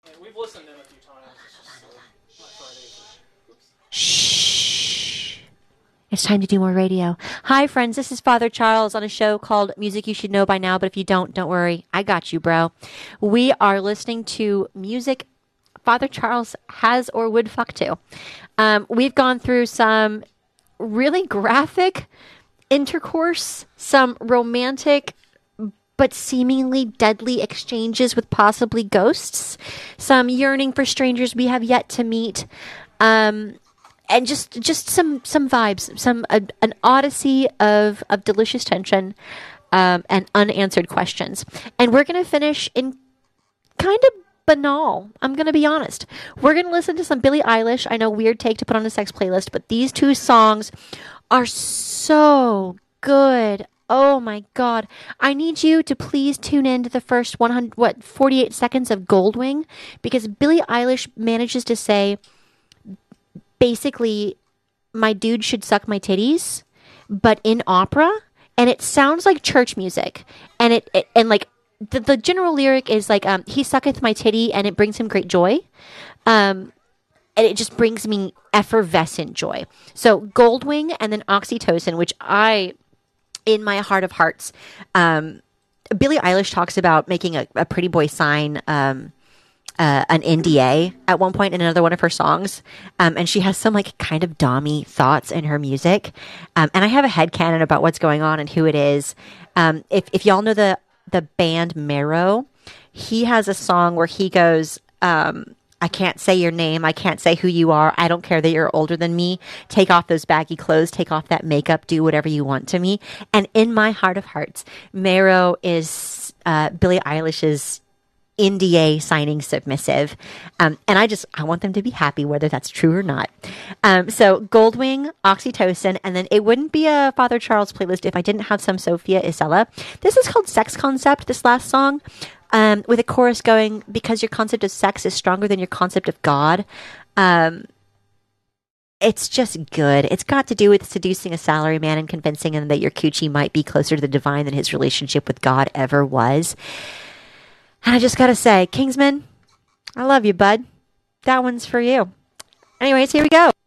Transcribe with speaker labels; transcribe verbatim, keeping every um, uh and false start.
Speaker 1: And we've listened to them a few times. It's just uh, my Fridays. Oops.
Speaker 2: Shh. It's time to do more radio. Hi, friends. This is Father Charles on a show called Music You Should Know by Now, but if you don't, don't worry. I got you, bro. We are listening to music Father Charles has or would fuck to. Um, we've gone through some really graphic intercourse, some romantic but seemingly deadly exchanges with possibly ghosts, some yearning for strangers we have yet to meet, um, and just just some some vibes, some a, an odyssey of of delicious tension um, and unanswered questions. And we're gonna finish in kind of banal. I'm gonna be honest. We're gonna listen to some Billie Eilish. I know, weird take to put on a sex playlist, but these two songs are so good. Oh my God. I need you to please tune in to the first one hundred, what, forty-eight seconds of Goldwing, because Billie Eilish manages to say, basically, my dude should suck my titties, but in opera, and it sounds like church music. And it, it and like, the, the general lyric is like, um, he sucketh my titty and it brings him great joy. Um, and it just brings me effervescent joy. So Goldwing and then Oxytocin, which I... in my heart of hearts, um, Billie Eilish talks about making a, a pretty boy sign um, uh, an N D A at one point in another one of her songs. Um, and she has some like kind of dommy thoughts in her music. Um, and I have a headcanon about what's going on and who it is. Um, if, if y'all know the, the band Marrow, he has a song where he goes, um, I can't say your name. I can't say who you are. I don't care that you're older than me. Take off those baggy clothes. Take off that makeup. Do whatever you want to me. And in my heart of hearts, Marrow is uh, Billie Eilish's N D A signing submissive. Um, and I just, I want them to be happy, whether that's true or not. Um, so Goldwing, Oxytocin, and then it wouldn't be a Father Charles playlist if I didn't have some Sophia Isella. This is called Sex Concept, this last song. Um, with a chorus going, because your concept of sex is stronger than your concept of God. Um, it's just good. It's got to do with seducing a salaryman and convincing him that your coochie might be closer to the divine than his relationship with God ever was. And I just got to say, Kingsman, I love you, bud. That one's for you. Anyways, here we go.